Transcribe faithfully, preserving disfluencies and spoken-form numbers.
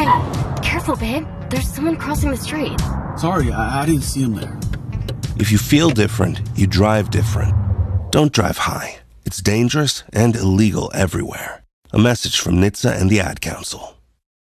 Hey, careful, babe. There's someone crossing the street. Sorry, I, I didn't see him there. If you feel different, you drive different. Don't drive high. It's dangerous and illegal everywhere. A message from N H T S A and the Ad Council.